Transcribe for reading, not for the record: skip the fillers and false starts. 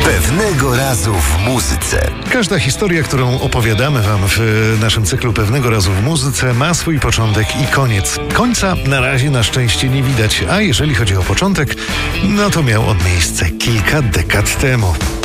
Pewnego razu w muzyce. Każda historia, którą opowiadamy Wam w naszym cyklu Pewnego razu w muzyce, ma swój początek i koniec. Końca na razie na szczęście nie widać, a jeżeli chodzi o początek, no to miał on miejsce kilka dekad temu.